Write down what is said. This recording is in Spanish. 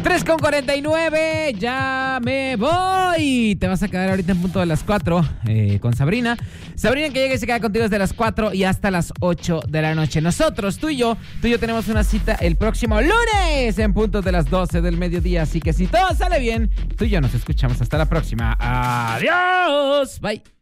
3:49, ya me voy. Te vas a quedar ahorita en punto de las 4 con Sabrina. Sabrina que llega y se queda contigo desde las 4 y hasta las 8 de la noche. Nosotros, tú y yo tenemos una cita el próximo lunes en punto de las 12 del mediodía. Así que si todo sale bien, tú y yo nos escuchamos hasta la próxima. Adiós. Bye.